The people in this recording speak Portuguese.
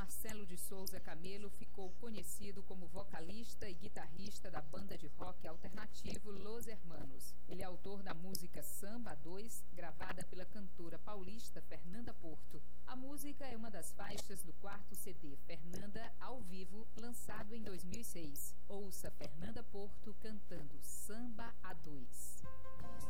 Marcelo de Souza Camelo ficou conhecido como vocalista e guitarrista da banda de rock alternativo Los Hermanos. Ele é autor da música Samba 2, gravada pela cantora paulista Fernanda Porto. A música é uma das faixas do quarto CD Fernanda ao Vivo, lançado em 2006. Ouça Fernanda Porto cantando Samba A2.